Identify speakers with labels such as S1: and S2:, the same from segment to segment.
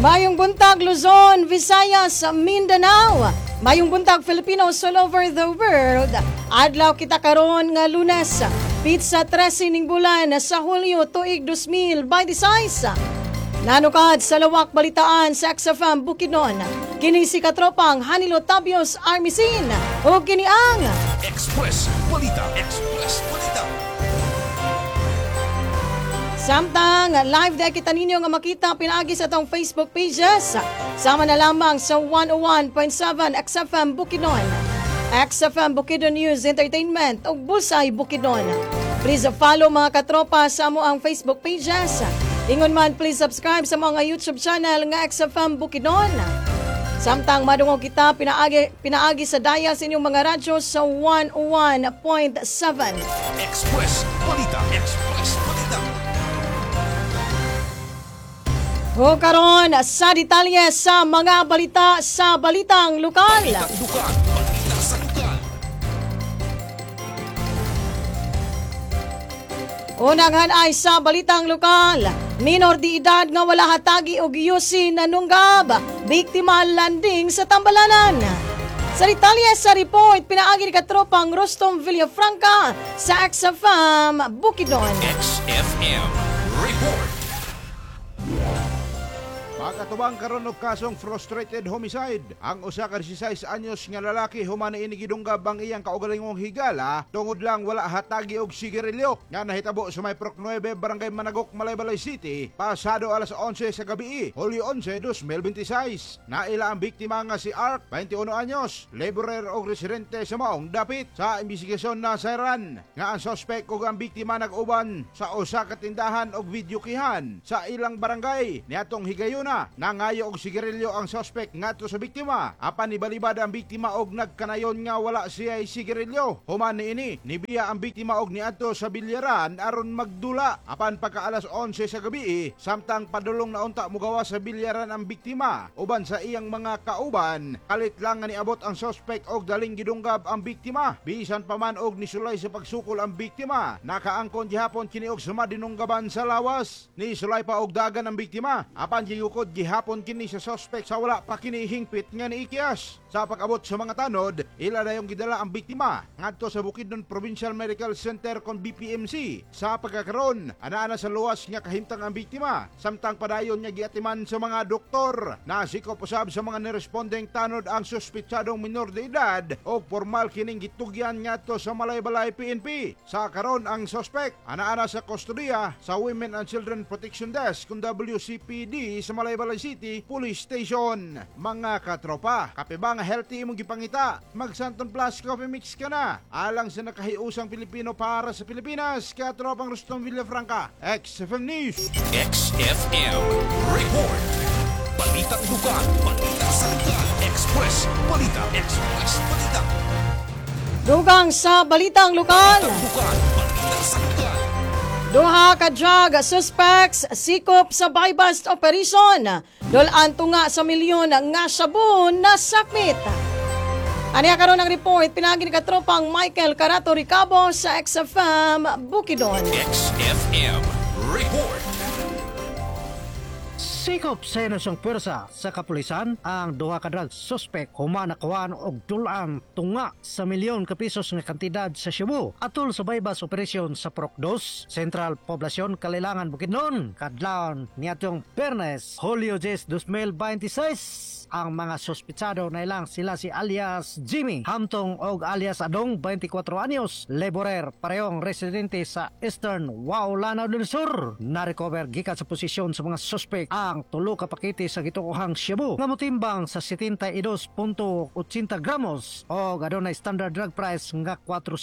S1: Mayong buntag Luzon, Visayas, Mindanao. Mayong buntag Filipinos all over the world. Adlaw kita karon nga Lunes, pizza 13 ning bulan sa Hulyo tuig 2026. Nanukad sa lawak balitaan sa XFM Bukidnon. Kini si katropang Hanilo Tabios Armisin o kini ang
S2: Express Balita. Express Balita.
S1: Samtang live day kita ninyo nga makita pinagi sa atong Facebook pages. Sama na lamang sa 101.7 XFM Bukidnon, XFM Bukidnon News Entertainment o Bulsay Bukidnon. Please follow mga katropa sa amo ang Facebook pages. Ingon man please subscribe sa mga YouTube channel nga XFM Bukidnon. Samtang madungog kita pinaagi sa dial sa inyong mga radyo sa 101.7
S2: Express Balita. Express Balita.
S1: O karon sa detalye sa mga balita sa balitang lokal.
S2: Balitang lugar. Balita sa lugar.
S1: Unang ay sa balitang lokal. Minor di edad nga wala hatagi og yusi nanunggab. Biktima landing sa Tambalanan. Sa detalye sa report, pinaagi ni katropang Rostom Villafranca sa XFM Bukidnon.
S2: XFM Report.
S3: Pagkatubang karon og kasong frustrated homicide, ang usa ka 16 anyos nga lalaki human ini gidunggab ang iyang kaugalingong higala tungod lang wala hatagi og sigarilyo nga nahitabo sa may Prok 9 Barangay Managok, Malaybalay City pasado alas 11 sa gabi, Hulyo 11, 2026. Naila ang biktima nga si Ark, 21 anyos, laborer og residente sa maong dapit. Sa imbestigasyon na sayran nga ang suspect ug ang biktima nag-uban sa usa ka tindahan og videokihan sa ilang barangay niadtong higayuna. Nangayo og sigarilyo ang suspect ngadto sa biktima. Apan nibalibad ang biktima og nagkanayon nga wala siya sigarilyo. Human niini, nibiya ang biktima og niadto sa bilyaran aron magdula. Apan pagka alas 11 sa gabi, samtang padulong na unta mugawa sa bilyaran ang biktima uban sa iyang mga kauban, kalit lang nga niabot ang suspect og daling gidunggab ang biktima. Bisan pa man og nisulay sa pagsukol ang biktima, nakaangkon gihapon kini og suma dinunggaban sa lawas. Nisulay pa og dagan ang biktima. Apan giyukod gihapon kini sa suspect sa wala pa kini hingpit nga niikyas. Sa pag-abot sa mga tanod, ila dayong gidala ang biktima ngadto sa Bukidnon Provincial Medical Center kon BPMC. Sa pagkakaron, ana sa luwas nga kahimtang ang biktima, samtang padayon niya giatiman sa mga doktor. Nasikop usab sa mga nirespondeng tanod ang suspitsadong minor de edad o formal kining gitugyan ngadto sa Malaybalay PNP. Sa karon ang suspect ana sa kustodiya sa Women and Children Protection Desk kun WCPD sa Malaybalay City Police Station. Mga katropa, kape ba nga healthy imong gipangita? Mag Santon Plus Coffee Mix ka na. Alang sa nakahiusang Pilipino para sa Pilipinas, katropang Rostom Villafranca, XFM News.
S2: XFM Report. Balitang lugar. Balita sa lugar. Express Balita. Express Balita.
S1: Dugang sa balitang lokal.
S2: Balitang lugar. Balita sa lugar.
S1: Duha ka drug suspects sikop sa buy-bust operation. Dulaan tunga sa milyon nga sabon na sakmit. Aniya karon ang report pinagi ni katropang Michael Carato Ricabo sa XFM Bukidnon.
S2: XFM Report.
S4: Sikop sa inosong pwersa sa kapulisan ang duha ka drug suspect human nakuhaan og dulaan tunga sa milyon ka pisos nga kantidad sa Cebu atol sa baybas operasyon sa Prok 2 Central Poblasyon Kalilangan Bukidnon kadlawon niadtong Biyernes Hulyo 10, 2026. Ang mga suspitsado na ilang sila si alias Jimmy Hamtong og alias Adong 24 anyos, laborer parehong residente sa Eastern Wao Lanao del Sur. Na-recover gikan sa posisyon sa mga suspect ang tulo ka pakete sa gitukuhang Cebu nga motimbang sa 72.80 gramos o adunay standard drug price nga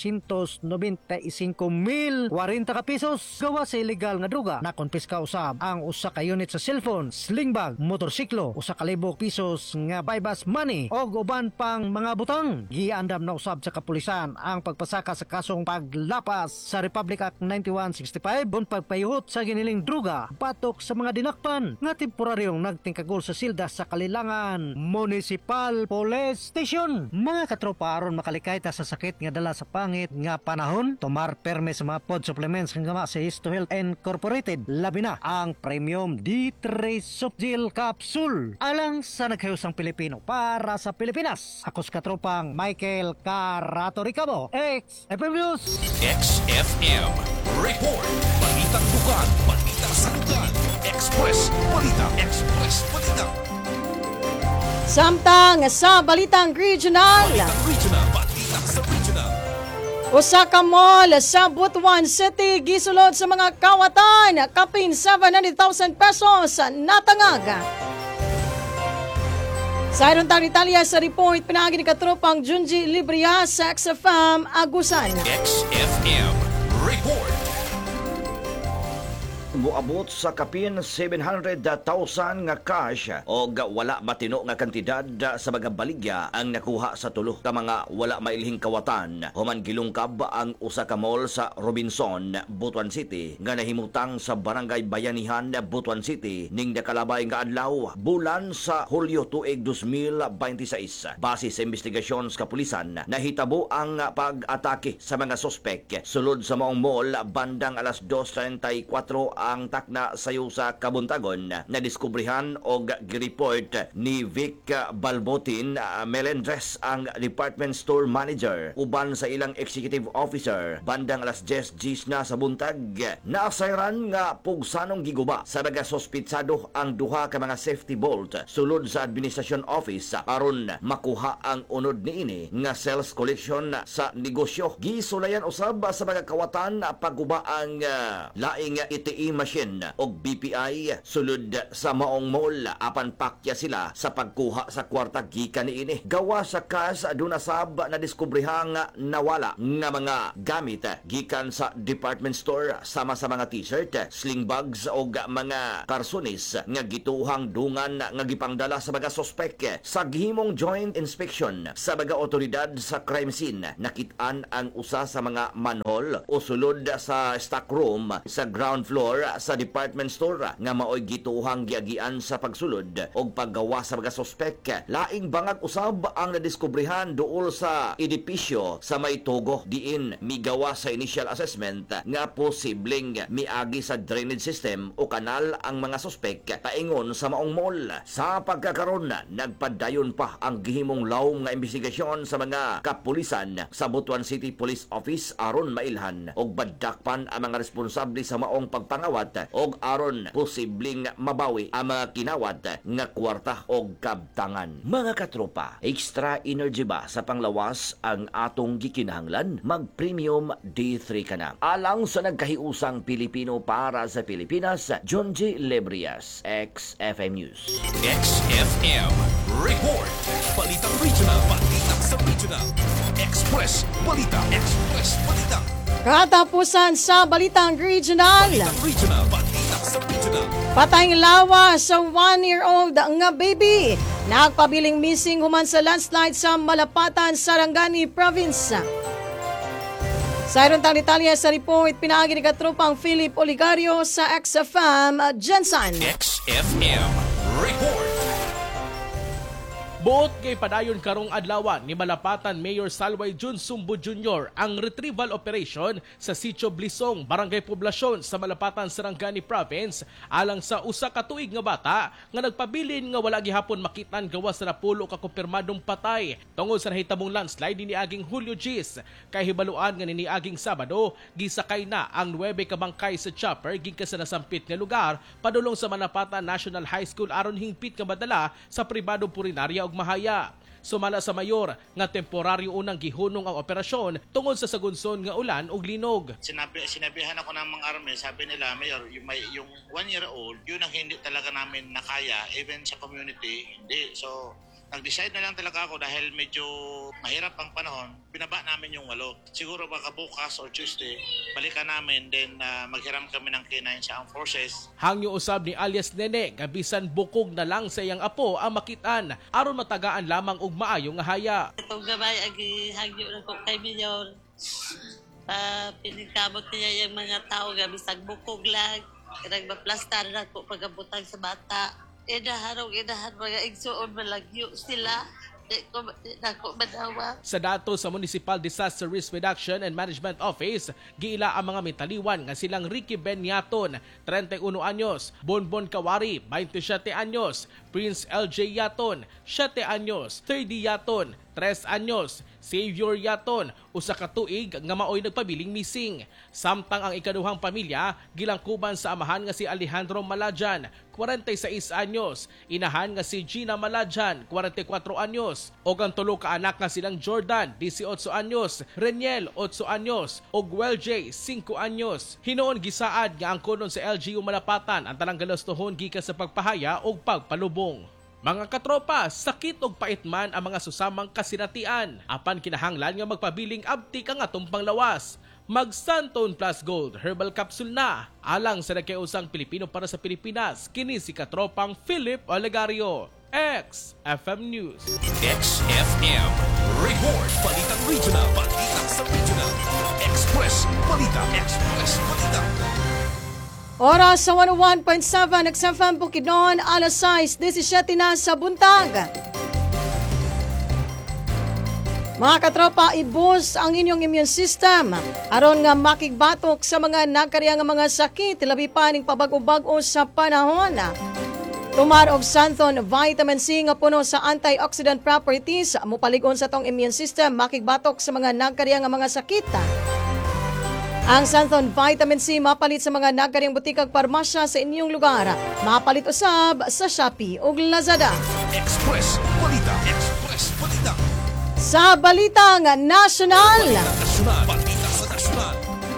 S4: 495,040 ka pesos. Gawa sa illegal nga druga na konpiska usab ang usa ka unit sa cellphone, sling bag, motorsiklo, usa ka libo pesos nga buy-bust money o uban pang mga butang. Giandam na usab sa kapulisan ang pagpasaka sa kasong paglapas sa Republic Act 9165 kung pagpayuhot sa giniling druga batok sa mga dinakpan nga temporaryong nagtingkagol sa silda sa Kalilangan Municipal Police Station. Mga katropa, aron makalikay ta sa sakit nga dala sa pangit nga panahon, tomar perme sa mga pod supplements nga gama sa Histo Health Incorporated, labi na ang Premium D3 Soft Gel Capsule alang sa naghayusang Pilipino para sa Pilipinas. Ako sa katropang Michael Carato Ricabo, XFM News.
S2: XFM Report. Balitang lugar, balitang saklan. Express Balita. Express Balita.
S1: Samtang sa Balitang Regional,
S2: Balitang regional, balitang sa regional.
S1: usa ka mall sa Butuan City gisulod sa mga kawatan, kapin 700,000 pesos natangag. Sa iron Italia sa report, pinagi ni katropang Junji Libria sa XFM Agusan.
S2: XFM Report.
S5: Muabot sa kapin 700,000 nga cash o wala matino nga kantidad sa mga baligya ang nakuha sa tulo ka mga wala mailhing kawatan. Human gilungkab ang usa ka mall sa Robinson, Butuan City nga nahimutang sa Barangay Bayanihan, Butuan City ning nakalabay nga adlaw bulan sa Hulyo tuig 2026. Base sa investigasyon sa kapulisan, nahitabo ang pag-atake sa mga sospek sulod sa maong mall bandang alas 2:34 ang takna sayo sa Kabuntagon na diskubrihan og gireport ni Vic Balbotin Melendres ang department store manager uban sa ilang executive officer bandang alas 10 na sa buntag. Naasayran nga pugsanong giguba sa mga sospitsado ang duha ka mga safety bolt sulod sa administration office aron makuha ang unod niini nga sales collection sa negosyo. Gisulayan usab sa mga kawatan pagguba ang laing ATM machine og BPI sulod sa maong mall apan pakya sila sa pagkuha sa kwarta gikan niini. Gawa sa cash dunasab na diskubrihang nawala nga mga gamit gikan sa department store sama sa mga t-shirt, sling bags og mga karsonis nga gituhang dungan nga gipangdala sa mga sospek. Sa gihimong joint inspection sa mga otoridad sa crime scene, nakit-an ang usa sa mga manhole o sulod sa stock room sa ground floor sa department store nga maoy gituhang giagian sa pagsulod og paggawa sa mga sospek. Laing bangag usab ang nadiskubrihan duol sa edipisyo sa may Togo diin migawa sa initial assessment nga posibleng miagi sa drainage system o kanal ang mga sospek paingon sa maong mall. Sa pagkakaron, nagpadayon pa ang gihimong lawom nga investigasyon sa mga kapulisan sa Butuan City Police Office aron mailhan og badakpan ang mga responsable sa maong pagpangawat og aron posibleng mabawi ang mga kinawat nga kwarta og kabtangan. Mga katropa, extra energy ba sa panglawas ang atong gikinahanglan? Mag-Premium D3 ka na. Alang sa nagkahiusang Pilipino para sa Pilipinas, John G. Lebrias, XFM News.
S2: XFM Report. Balitang regional, balitang sa regional. Express Balita. Express Balita.
S1: Katapusan sa Balitang Regional,
S2: Balitang regional, balitang sa regional.
S1: patayng lawa sa 1-year-old nga baby. Nagpabiling missing human sa landslide sa Malapatan, Sarangani Province. Sa iron Italia sa report, pinaagi ni katropang Philip Oligario sa XFM Jensen.
S2: XFM Report.
S6: Buot kay padayon karong adlaw ni Malapatan Mayor Salway Jun Sumbo Jr. ang retrieval operation sa Sitio Blisong, Barangay Poblasyon sa Malapatan, Sarangani Province alang sa usa ka tuig nga bata nga nagpabilin nga wala gihapon makitan gawas sa napulo ka kumpirmadong patay tungod sa nahitabong landslide niaging Hulyo 10. Kay hibaluan nga niaging Sabado gisakay na ang 9 ka bangkay sa chopper gikan sa nasampit nga lugar padulong sa Malapatan National High School aron hingpit nga madala sa pribadong purinarya ug mahaya. Sumala sa mayor nga temporaryo unang gihunong ang operasyon tungod sa sagunson nga ulan ug linog.
S7: Sinabihan ako ng mga army, sabi nila, Mayor, yung 1-year-old, yun ang hindi talaga namin nakaya, even sa community, hindi. So, nag-decide na lang talaga ako dahil medyo mahirap ang panahon, binaba namin yung 8. Siguro baka bukas or Tuesday, balikan namin, then maghiram kami ng K9 sa Armed Forces.
S6: Hangyo usab ni alias Nene, gabisan bukog na lang sa iyang apo ang makitaan, aron matagaan lamang og maayo nga haya.
S8: Itong gabay, hangyo na ko kay Mayor. Pinagkamot niya yung mga tao, gabisang bukog lang. Nagmaplastar na ko pagabutang sa bata. Inahan mga igsuon malagyo sila. Di na ko manawa.
S6: Sa datos sa Municipal Disaster Risk Reduction and Management Office, giila ang mga mitaliwan nga silang Ricky Benyaton, 31 anyos, Bonbon Kawari, 27 anyos, Prince LJ Yaton, 7 anyos, 30 Yaton, 3 anyos, Xavier Yaton, usa ka tuig nga maoy nagpabiling missing. Samtang ang ikaduhang pamilya gilangkuban sa amahan nga si Alejandro Malajan, 46 anyos, inahan nga si Gina Malajan, 44 anyos, o ang tulo ka anak nga silang Jordan, 18 anyos, Reniel, 8 anyos, o Guel J, 5 anyos. Hinoon gisaad nga ang kunon sa LGU Malapatan ang tanang galastuhon gikan sa pagpahaya o pagpalubong. Mga katropa, sakit og pait man ang mga susamang kasinatian. Apan kinahanglan nga magpabiling abtik ang atong panglawas. Mag Santone Plus Gold Herbal Capsule na. Alang sa nagkayusang Pilipino para sa Pilipinas, kini si katropang Philip Olegario. XFM News.
S2: XFM Report. Balitang Regional. Balita sa Regional. Express Balita. Express Balita.
S1: Oras sa 101.7 XFM Bukidnon, alas 6:17 na sa buntag. Mga katropa, i-boost ang inyong immune system aron nga makigbatok sa mga nagkariya nga mga sakit labi pa ning pabago-bago sa panahon. Tumar og Santhon Vitamin C nga puno sa antioxidant properties mopalig-on sa tong immune system makigbatok sa mga nagkariya nga mga sakit. Ang Santhon Vitamin C mapalit sa mga nagkariyang butikag parmasya sa inyong lugar. Mapalit usab sa Shopee ug Lazada.
S2: Express Balita. Express Balita.
S1: Sa Balitang Nasyonal,
S2: Nasyonal. Balita sa Nasyonal.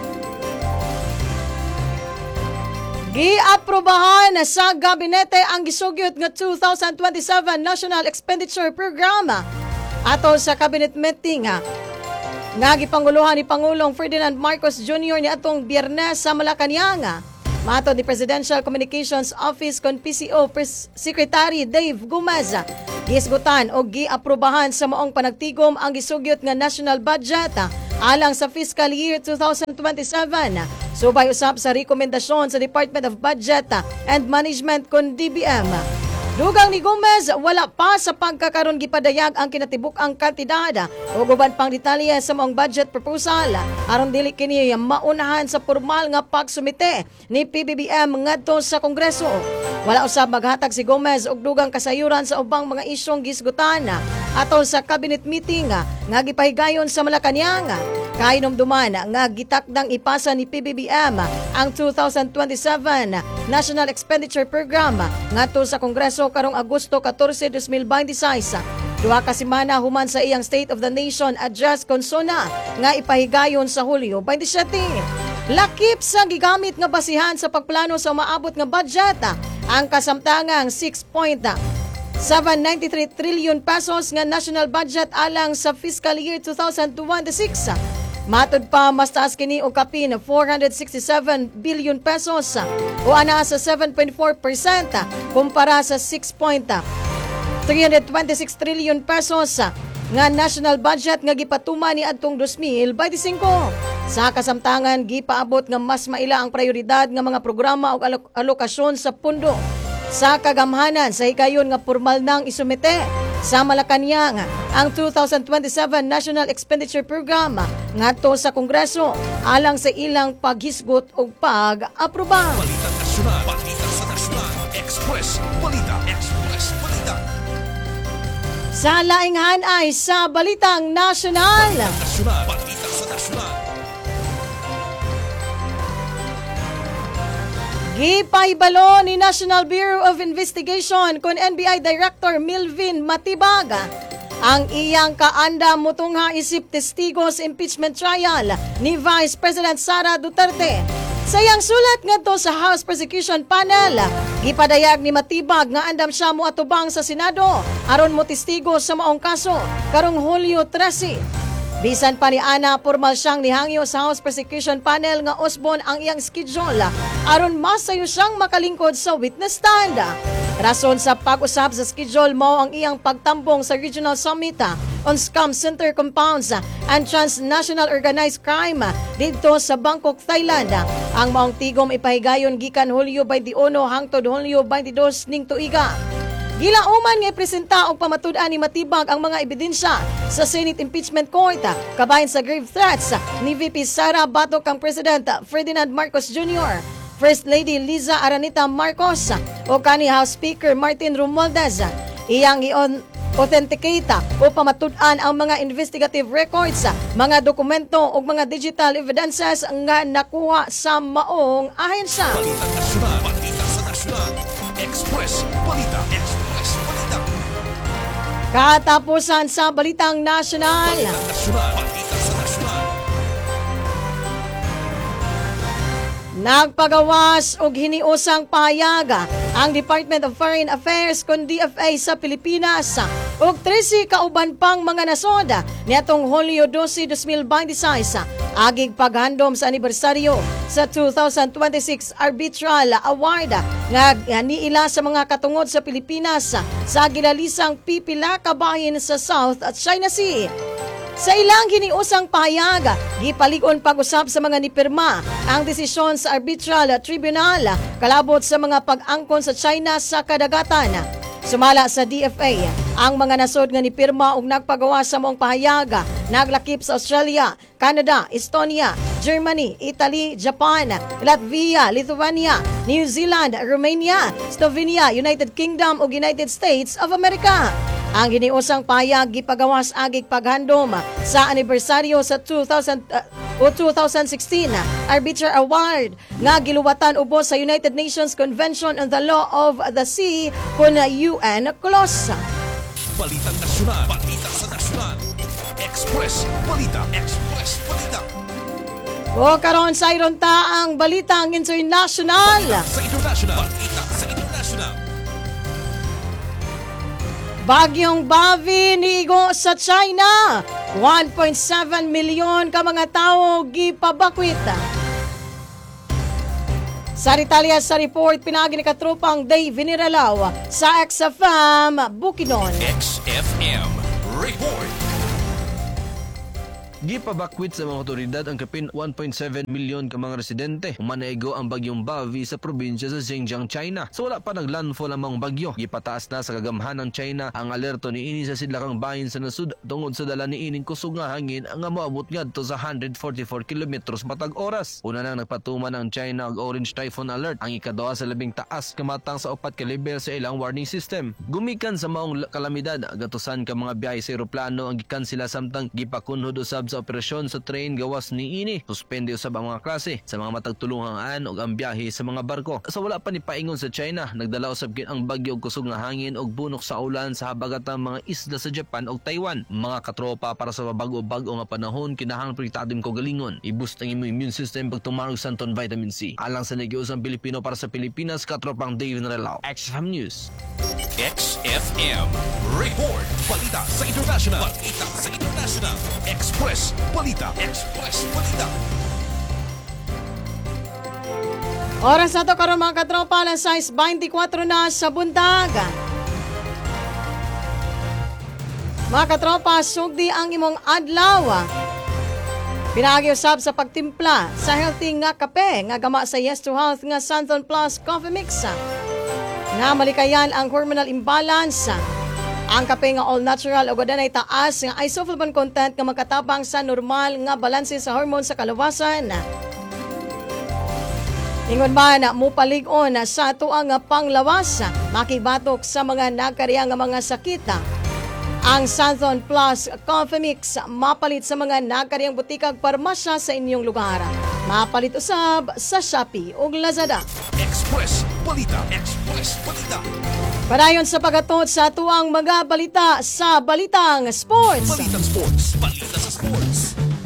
S1: giaprobahan sa gabinete ang gisugyot nga 2027 National Expenditure Program ato sa cabinet meeting nga gipanguluhan ni Pangulong Ferdinand Marcos Jr. ni atong Biyernes sa Malacañang. Matod ni Presidential Communications Office kon PCO Secretary Dave Gomez, gisgutan o giaprobahan sa maong panagtigom ang gisugyot nga national budget alang sa fiscal year 2027. Subay usab sa rekomendasyon sa Department of Budget and Management kon DBM. Dugang ni Gomez, wala pa sa pagkakaroon gipadayag ang kinatibuk-ang kantidad o guban pang detalye sa maong budget proposal aron dili kini maunahan sa formal nga pagsumite ni PBBM ngadto sa Kongreso. Wala usab maghatag si Gomez og dugang kasayuran sa ubang mga isyong gisgutan atol sa cabinet meeting nga gipahigayon sa Malacañang. Kainomduman nga gitakdang ipasa ni PBBM ang 2027 National Expenditure Program ngadto sa Kongreso karong Agosto 14, 2026. Duha ka semana human sa iyang State of the Nation address konsona nga ipahigayon sa Hulyo 27. Lakip sa gigamit nga basihan sa pagplano sa maabot nga budget ang kasamtangang 6.793 trillion pesos nga national budget alang sa fiscal year 2026. Matod pa, mas taas kini og kapin 467 billion pesos o ana sa 7.4% kumpara sa 6.326 trillion pesos nga national budget nga gipatuman ni adtong 2025. Sa kasamtangan, gipaabot nga mas maila ang prioridad nga mga programa o alokasyon sa pundo. Sa kagamhanan, sa higayon nga formal nang isumite sa Malacañang ang 2027 National Expenditure Program ngadto sa Kongreso alang sa ilang paghisgot o pag-aproba.
S2: Balita Nasyonal. Balita sa Nasyonal. Express Balita. Express Balita.
S1: Sa lainghan ay sa Balitang Nasyonal.
S2: Nasyonal. Balita sa Nasyonal.
S1: Gipaibalo ni National Bureau of Investigation kon NBI Director Milvin Matibag ang iyang kaanda mutungha isip testigo sa impeachment trial ni Vice President Sara Duterte. Sa iyang sulat ngadto sa House Prosecution Panel, gipadayag ni Matibag nga andam siya moatubang sa Senado aron mo testigo sa maong kaso karong Hulyo 13. Bisan pa ni Ana, formal siyang nihangyo sa House Prosecution Panel nga usbon ang iyang schedule aron masayo siyang makalingkod sa witness stand. Rason sa pag-usab sa schedule mo ang iyang pagtambong sa Regional Summit on Scam Center Compounds and Transnational Organized Crime dito sa Bangkok, Thailand. Ang maong tigom ipahigayon gikan Hulyo 21 hangtod Hulyo 22 ning tuiga. Gilauman nga presenta og pamatud-an ni matibag ang mga ebidensya sa Senate Impeachment Court kabahin sa grave threats ni VP Sara batok kang President Ferdinand Marcos Jr., First Lady Liza Araneta Marcos o kani House Speaker Martin Romualdez. Iyang authenticate o pamatud-an ang mga investigative records, mga dokumento o mga digital evidences nga nakuha sa maong ahensya.
S2: Balitang nasyonal. Balita sa nasyonal. Express Balita. Express Balita.
S1: Katapusan sa Balitang Nasyonal.
S2: Balitang nasyonal. Balita sa nasyonal.
S1: Nagpagawas og hiniusang pahayaga ang Department of Foreign Affairs kon DFA sa Pilipinas og 13 kauban pang mga nasod niadtong Hulyo 12, 2026 agig paghandom sa anibersaryo sa 2026 Arbitral Award nga niila sa mga katungod sa Pilipinas sa gilalisang pipila ka bahin sa South China Sea. Sa ilang hiniusang pahayag, gipalig-on pag-usab sa mga nipirma ang desisyon sa Arbitral Tribunal kalabot sa mga pag-angkon sa China sa kadagatan. Sumala sa DFA, ang mga nasod nga nipirma og nagpagawa sa maong pahayag naglakip sa Australia, Canada, Estonia, Germany, Italy, Japan, Latvia, Lithuania, New Zealand, Romania, Slovenia, United Kingdom ug United States of America. Ang hiniusang pahayag gipagawas agig paghandom sa anibersaryo sa 2016 Arbitral Award nga giluwatan ubos sa United Nations Convention on the Law of the Sea kun UN Clause.
S2: Balitang nasyonal. Balita sa nasyonal. Express Balita. Express Balita.
S1: O karon sa iron ta ang Balitang International.
S2: Sa international. Balita sa international.
S1: Bagyong Bavi niigo sa China. 1.7 milyon ka mga tao gipabakwit. Sa Italia sa report, pinagi ni katropang Dave Viniralaw sa XFM Bukidnon.
S2: XFM Report.
S9: Gipabakwit sa mga otoridad ang kapin 1.7 milyon ka mga residente. Umanaigo ang bagyong Bavi sa probinsya sa Xinjiang, China. So wala pa naglandfall ang mga bagyo. Gipataas na sa kagamhan ng China ang alerto ni ini sa sidlakang bahin sa nasud tungod sa dala ni ining kusog nga hangin ang moabot ngadto sa 144 kilometros matag oras. Una nang nagpatuman ang China og orange typhoon alert, ang ikaduha sa labing taas kamatang sa 4 ka level sa ilang warning system. Gumikan sa maong kalamidad, gatusan ka mga biyahe sa eroplano ang gikansela samtang gipakunhod usab sa operasyon sa train gawas ni ini. Suspende usab ang mga klase sa mga matagtulungan ug ang biyahe sa mga barko. Sa wala pa ni paingon sa China, nagdala usab gid ang bagyo og kusog nga hangin ug bunok sa ulan sa habagatang mga isla sa Japan ug Taiwan. Mga katropa para sa bago-bago nga panahon kinahanglan protektadon ko galingon. I-boost ang imong immune system pagtumarog sa anton vitamin C. Alang sa nagiusang Pilipino para sa Pilipinas, katropang Dave Narelao. XFM News.
S2: XFM Report. Balita sa international. Balita sa international. Express Balita. Express Balita.
S1: Oras na to karon mga katropa, alas 6:24 na sa buntag. Mga katropa, sugdi ang imong adlaw. Pinagi usab sa pagtimpla sa healthy nga kape nga gama sa Yes to Health nga Santon Plus Coffee Mix. Nga malikayan ang hormonal imbalance. Ang kape nga all natural o gadanay taas nga isoflavone content nga makatabang sa normal nga balanse sa hormone sa kalawasan. Ingon man mo palig-on sa tuang nga panglawas, makibatok sa mga nagkariya nga mga sakit. Ang Santon Plus Coffee Mix mapalit sa mga nagkariyang butikag parmasya sa inyong lugar. Mapalit usab sa Shopee ug Lazada.
S2: Express Balita. Express Balita.
S1: Padayon sa pagatot sa tuang mga balita sa Balitang Sports.
S2: Balitang Sports. Balita sa Sports.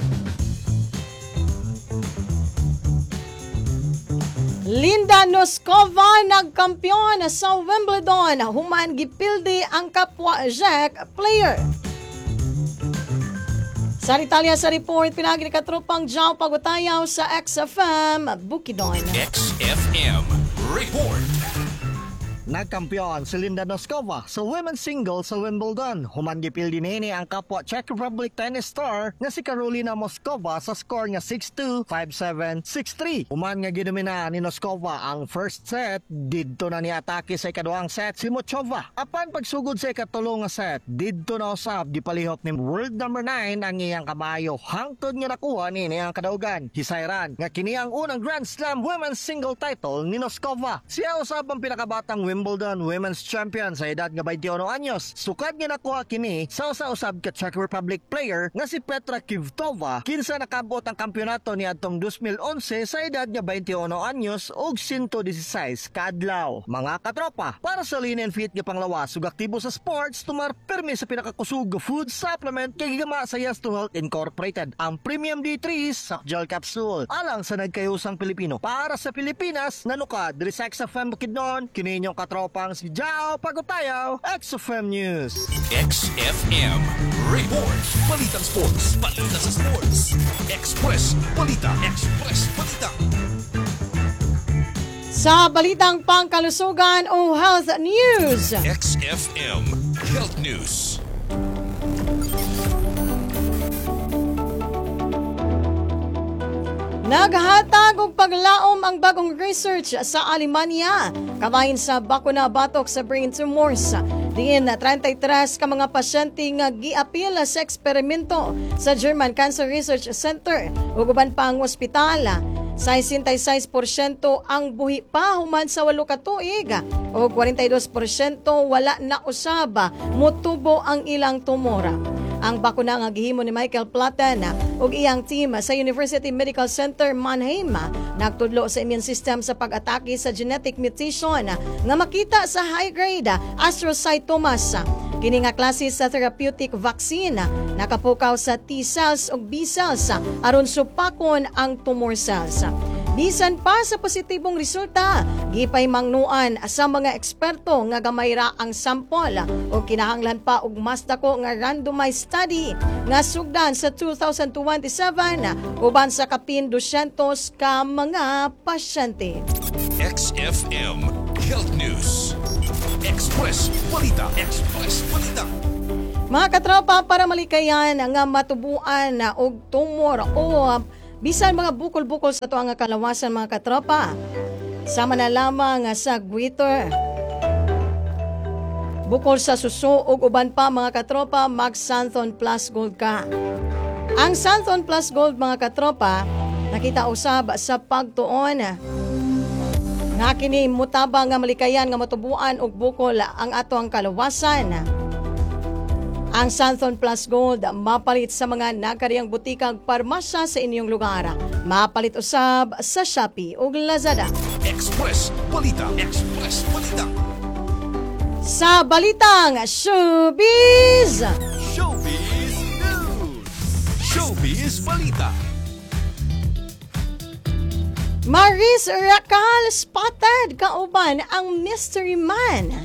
S1: Linda Noskova nagkampiyon sa Wimbledon, human gipildi ang kapwa Jack player. Sa Italia sa report, pinagi ni katropang Jao Pagutayaw sa XFM Bukidnon.
S2: XFM Report.
S10: Nagkampiyon si Linda Noskova sa women's singles sa Wimbledon. Human gipil dinini ang kapwa Czech Republic tennis star nga si Karolina Moskova sa score nga 6-2, 5-7, 6-3. Human nga ginumina ni Noskova ang first set, didto na niatake sa ikaduhang set si Muchova. Apan pagsugod sa ikatulong nga set, didto na usab gipalihok ni world number 9 ang iyang kabayo. Hangtod nga nakuha ni ang kadaugan. Hisayran nga kini ang unang Grand Slam women's single title ni Noskova. Siya usab ang pinakabatang Wimbledon Women's Champion sa edad nga 21 anyos. Sukad nga nakuha kini sa usa-usab ka Czech Republic player nga si Petra Kvitova kinsa nakabot ang kampeonato ni adtong 2011 sa edad nga 21 anyos ug 116 kadlaw. Mga katropa, para sa lean and fit nga panglawas ug aktibo sa sports, tumar permi sa pinakakusog nga food supplement kay gigama sa Yes to Health Incorporated, ang Premium D3 Sakjal Capsule alang sa nagkayusang Pilipino. Para sa Pilipinas, nanukad diri sa XFM Bukidnon, kini inyong katropang si Jao Pagutayaw, XFM News.
S2: XFM Report. Balitang sports. Balita sa sports. Express Balita. Express Balita.
S1: Sa balitang pangkalusugan o health news,
S2: XFM Health News.
S1: naghatag og paglaom ang bagong research sa Alemania kabahin sa bakuna batok sa brain tumors. Diin 33 ka mga pasyente nga giapil sa eksperimento sa German Cancer Research Center ug uban pa ang ospital. 66% ang buhi pa human sa 8 ka tuig o 42% wala na usab motubo ang ilang tumora. Ang bakuna nga gihimo ni Michael Platten ug iyang team sa University Medical Center Mannheim nagtudlo sa immune system sa pag-atake sa genetic mutation nga makita sa high-grade astrocytomas. Kini nga klase sa therapeutic vaccine nakapukaw sa T-cells ug B-cells aron supakon ang tumor cells. Bisan pa sa positibong resulta, gipay mangnuan sa mga eksperto nga gamay ra ang sample o kinahanglan pa og mas dako nga randomized study nga sugdan sa 2027 uban sa kapin 200 ka mga pasyente.
S2: XFM Health News. Express Balita. Express Balita.
S1: Mga katropa, para malikayan nga matubuan og tumor o bisan mga bukol-bukol sa tuang kalawasan, mga katropa, sama na lamang sa Gwitter, bukol sa suso ug uban pa, mga katropa, mag Santhon Plus Gold ka. Ang Santhon Plus Gold, mga katropa, nakita usab sa pagtuon nga kini mutabang nga malikayan nga matubuan og bukol ang ato ang kalawasan. Ang Santhon Plus Gold mapalit sa mga nagkariyang butikang parmasya sa inyong lugar. Mapalit usab sa Shopee ug Lazada.
S2: Express Balita. Express Balita.
S1: Sa balitang Showbiz!
S2: Showbiz News. Showbiz Balita.
S1: Maris Racal spotted kauban ang mystery man.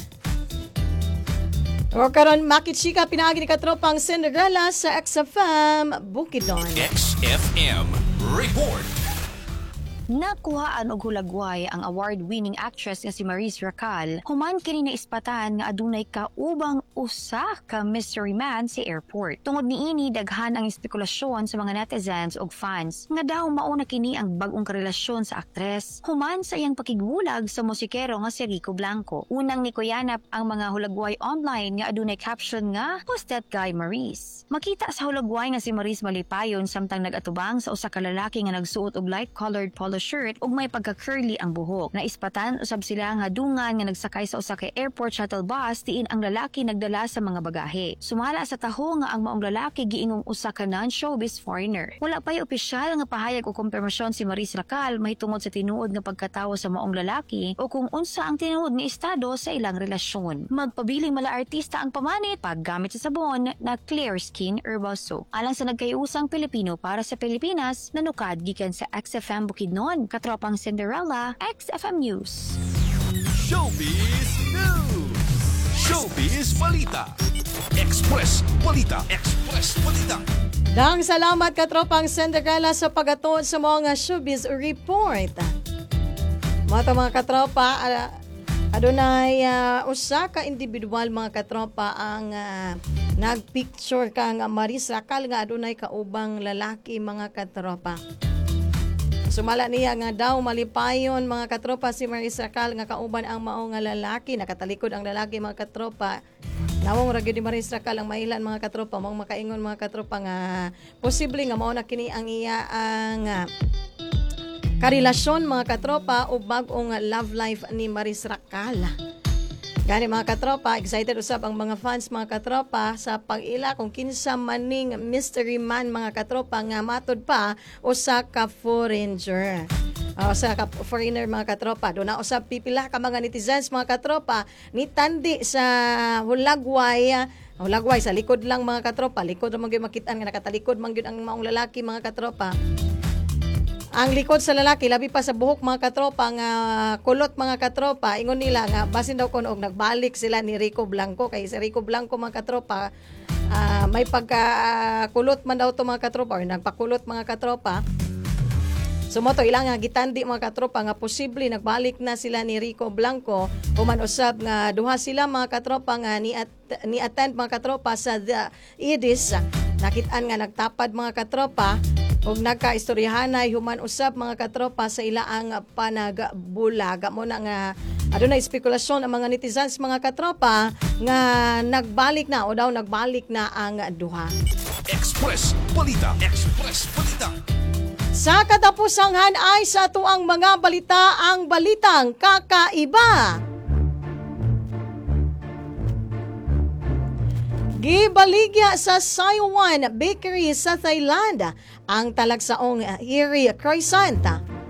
S1: O karon makitsika pinaagi ni katropang Cinderella sa XFM Bukidnon.
S2: XFM Report.
S11: Nakuhaan og hulagway ang award-winning actress nga si Maris Racal human kini naispatan nga adunay kaubang usa ka mystery man sa airport. Tungod niini daghan ang espekulasyon sa mga netizens ug fans nga daw mao na kini ang bag-ong karelasyon sa aktres human sa iyang pakigbulag sa musikero nga si Rico Blanco. Unang nikuyanap ang mga hulagway online nga adunay caption nga "Who's that guy, Maris?" Makita sa hulagway nga si Maris malipayon samtang nag-atubang sa usa ka lalaki nga nagsuot og light-colored polo shirt ug may pagka-curly ang buhok. Naispatan usab sila nga dungan nga nagsakay sa usa ka airport shuttle bus diin ang lalaki nagdala sa mga bagahe. Sumala sa taho nga ang maong lalaki giingong usa ka non-showbiz foreigner. Wala pay opisyal nga pahayag o kumpirmasyon si Maris Racal mahitungod sa tinuod nga pagkatawo sa maong lalaki o kung unsa ang tinuod nga estado sa ilang relasyon. Magpabiling mala artista ang pamanit paggamit sa sabon na Clear Skin Herbal Soap. Alang sa nagkayusang Pilipino para sa Pilipinas, nanukad gikan sa XFM Bukidnon. Katropang Cinderella, XFM News.
S2: Showbiz News. Showbiz Balita. Express Balita. Express Balita.
S1: Dang salamat katropang Cinderella sa pagatuon sa mga showbiz report. Mga katropa, Adunay usa ka individual mga katropa ang nagpicture kang Maris Racal nga adunay kaubang lalaki mga katropa. Sumala niya nga daw malipayon mga katropa si Maris Racal nga kauban ang mao nga lalaki, nakatalikod ang lalaki mga katropa. Nawong ra gyud ni Maris Racal ang mailan mga katropa, mao makaingon mga katropa nga posible nga mao na kini ang iya ang karelasyon mga katropa o bag-ong love life ni Maris Racal. Gani mga katropa, excited usab ang mga fans mga katropa sa pag-ila kung kinsa maning mystery man mga katropa nga matod pa usa ka foreigner. Usa ka foreigner mga katropa. Doon na usab pipila ka mga netizens mga katropa ni tandi sa Hulagway sa likod lang mga katropa. Likod ra man gyud makitaan nga nakatalikod man gyud ang maong lalaki mga katropa. Ang likod sa lalaki, labi pa sa buhok mga katropa nga kulot mga katropa, ingon nila nga basin daw kuno og nagbalik sila ni Rico Blanco kay si Rico Blanco mga katropa may pagka kulot man daw to mga katropa or nagpakulot mga katropa. So mo to ilang nga gitandi mga katropa nga posible nagbalik na sila ni Rico Blanco human usab nga duha sila mga katropa nga ni attend mga katropa sa The Edis. Nakitaan nga nagtapad mga katropa ug nagkaistoryahanay human usab mga katropa sa ilaang panagbulag. Mo na nga adunay spekulasyon ang mga netizens mga katropa nga nagbalik na o daw nagbalik na ang duha.
S2: Express Balita. Express Balita.
S1: Sa katapusan ay sa tuang mga balita ang balitang kakaiba. Gibaligya sa Saiwan Bakery sa Thailand ang talagsaong Erie Croissant.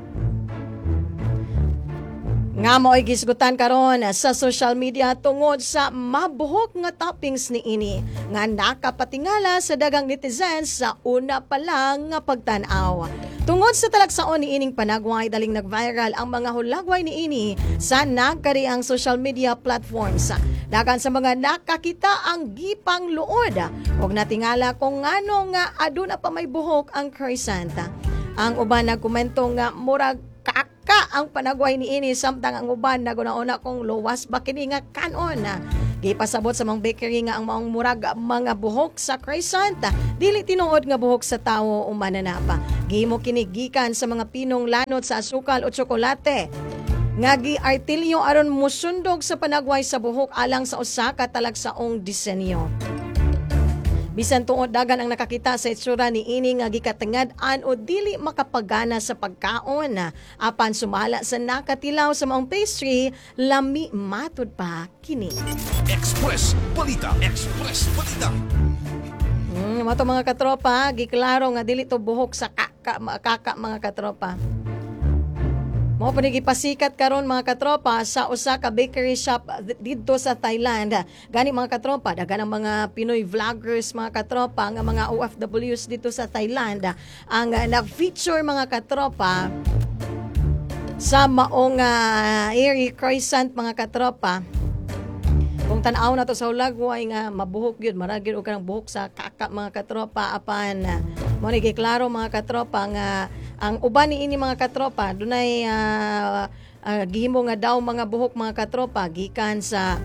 S1: Nga mo ay gisgutan karon sa social media tungod sa mabuhok nga toppings ni ini nga nakapatingala sa dagang netizens sa una pa lang nga pagtan-aw. Tungod sa talagsaon ni ining panagway daling nag-viral ang mga hulagway ni ini sa nagkariang social media platforms. Dagan sa mga nakakita ang gipang luod ug natingala kung ngano nga aduna pa may buhok ang croissant. Ang uban nagkomento nga murag kaka ang panagway ni ini samtang ang uban nagunauna kung luwas ba kini nga kanon. Gipasabot sa mga bakery nga ang maong murag mga buhok sa croissant dili tinuod nga buhok sa tawo o mananapa. Gihimo kini gikan sa mga pinong lanot sa asukal o tsokolate nga giartilyo aron musundog sa panagway sa buhok alang sa usa ka talagsaong disenyo. Bisan tuod dagan ang nakakita sa itsura ni ini nga gikatengad-an o dili makapagana sa pagkaon apan sumala sa nakatilaw sa maong pastry lami matud pa kini.
S2: Express Balita. Express Balita.
S1: Mato mga katropa, giklaro nga dili to buhok sa kaka mga katropa. Mo panigipasikat karon mga katropa sa usa ka bakery shop didto sa Thailand. Gani mga katropa, dagan ang mga Pinoy vloggers mga katropa nga mga OFWs dito sa Thailand ang nag-feature mga katropa sa maong Erie Croissant mga katropa. Kung tan-aw na to sa hulagway nga mabuhok gyud, maragid og kanang buhok sa kaka mga katropa apan mo ni giklaro mga katropa nga ang uban ni ini mga katropa dunay gihimo nga daw mga buhok mga katropa gikan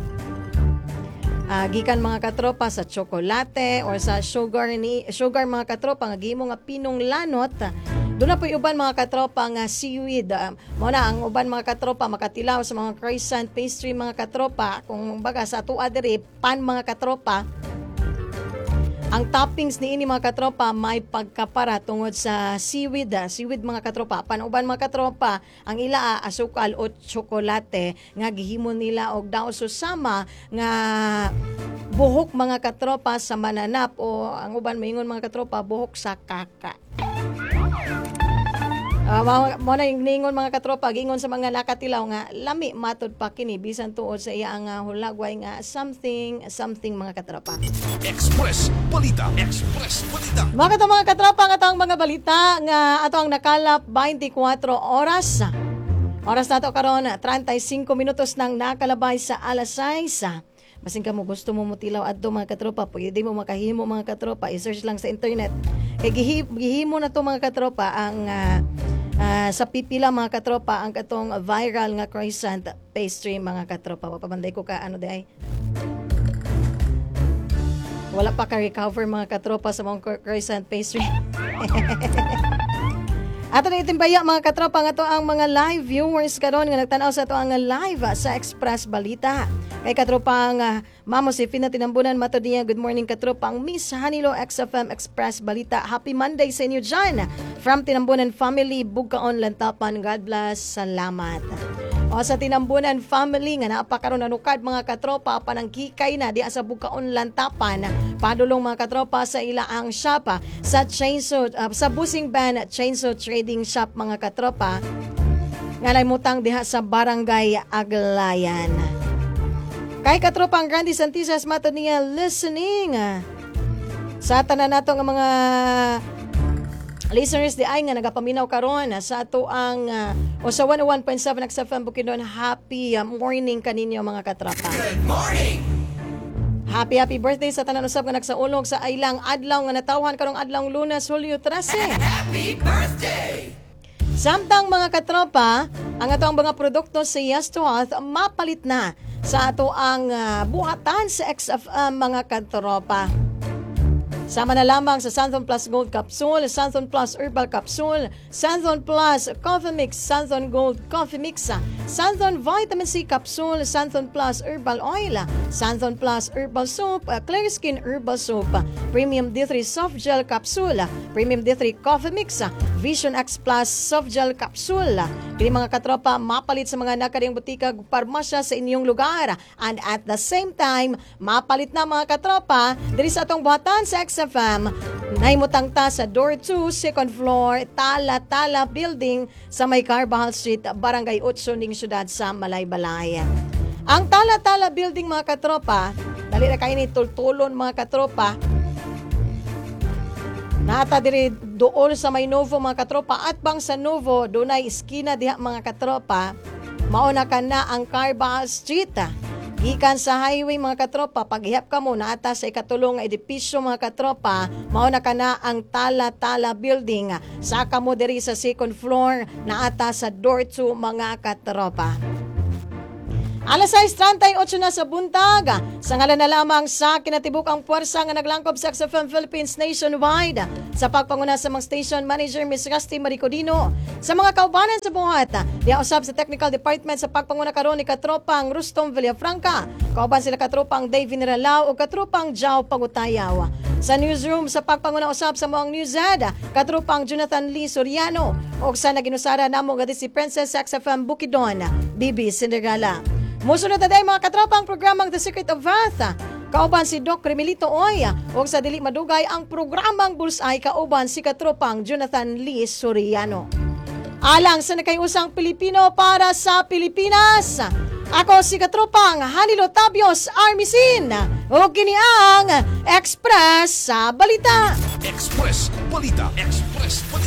S1: mga katropa sa tsokolate or sa sugar mga katropa nga gihimo nga pinong lanot. Doon na po yung uban mga katropa nga seaweed. Muna ang uban mga katropa makatilaw sa mga croissant pastry mga katropa. Kung baga sa tuwa diri pan mga katropa. Ang toppings ni ini mga katropa may pagkapara tungod sa seaweed mga katropa. Panuban mga katropa, ang ila asukal o tsokolate nga gihimo nila og daw susama nga buhok mga katropa sa mananap o ang uban maingon mga katropa buhok sa kaka. Mo na yung ningon mga katropa, gingon sa mga nakatilaw nga lami matod pa kini bisan tuod sa iya ang hulagway nga something mga katropa.
S2: Express Balita. Express Balita.
S1: Mga katropa nga atong mga balita nga atong nakalap 24 oras. Oras nato karon 35 minutos nang nakalabay sa alas 6. Masin ka mo gusto mo mutilaw adto mga katropa, pwede mo makahimo mga katropa, i-search lang sa internet. Kay gihimo na to mga katropa ang Sa pipila mga katropa ang katong viral nga croissant pastry mga katropa. Papabanday ko ka ano day. Wala pa ka recover mga katropa sa mga croissant pastry. Ato na itimbaya mga katropa nga to ang mga live viewers karon nga nagtanaw sa to ang live sa Express Balita. Kay katropa nga Mamo si Fina Tinambunan mato niya, good morning katropa ang Miss Hanilo XFM Express Balita. Happy Monday sa inyo dyan. From Tinambunan family, Bugkaon Lantapan. God bless. Salamat. O sa Tinambunan family nga napakaroon nanukad mga katropa panangkikay na di sa Bugkaon Lantapan. Padulong mga katropa sa ilaang shop sa chainsaw sa Busing Ban Chainsaw Trading Shop mga katropa. Nga naimutang diha sa Barangay Aglayan. Kay katropa ang Grande Santisas mato niya listening. Sa tanan nato nga mga listeners di ay nga nagapaminaw karon sa ato ang o sa 101.7 XFM Bukidnon. Happy morning kaninyo mga katropa. Good morning. Happy birthday sa tanan usab nga nagsaulog sa ilang adlaw nga natawhan karong adlaw Lunes, Hulyo 13. Happy birthday. Samtang mga katropa, ang atong mga produkto sa Yes to Health mapalit na sa ato ang buhatan sa XFM mga katropa. Sama na lamang sa Santhon Plus Gold Capsule, Santhon Plus Herbal Capsule, Santhon Plus Coffee Mix, Santhon Gold Coffee Mix, Santhon Vitamin C Capsule, Santhon Plus Herbal Oil, Santhon Plus Herbal Soap, Clear Skin Herbal Soap, Premium D3 Soft Gel Capsule, Premium D3 Coffee Mix, Vision X Plus Soft Gel Capsule. Kini mga katropa, mapalit sa mga nakaring butika parmasya sa inyong lugar. And at the same time, mapalit na mga katropa, diri sa atong buhatan sa XFM, nahimutang ta sa door 2, second floor, Tala Building sa may Carbajal Street, Barangay 8 ning syudad sa Malaybalay. Ang Tala Building mga katropa, dali na kayo ni tultulon mga katropa, nata diri dool sa may Novo mga katropa at bang sa Novo dunay iskina diha mga katropa, mauna ka na ang Carbajal Street. Gikan sa highway mga katropa, paghihap ka mo na ata sa ikatulong nga edipisyo mga katropa, mauna ka na ang Tala Building. Saka mo diri sa second floor na ata sa door 2 mga katropa. Alas 6:38 na sa buntag. Sa ngalan na lamang sa kinatibukang puwersa nga naglangkob sa XFM Philippines nationwide. Sa pagpanguna sa mga station manager Ms. Rusty Maricodino. Sa mga kaubanan sa buhat, diausab sa technical department sa pagpanguna karon ni katropang Rustom Villafranca. Kauban sila katropang Dave Viniralao o katropang Jao Pagutayaw. Sa newsroom sa pagpanguna usab sa mga newshead, katropang Jonathan Lee Soriano. O sa naginusara namo nga si Princess XFM Bukidnon, Bibi Cinderella. Musunod na dahil mga katropang programang The Secret of Health. Kauban si Doc Remilito Oy. O sa dili madugay ang programang Bullseye kauban si katropang Jonathan Lee Soriano. Alang sa nakayusang Pilipino para sa Pilipinas. Ako si katropang Hanilo Tabios Armisin. O kini ang Express sa Balita.
S2: Express Balita. Express Balita.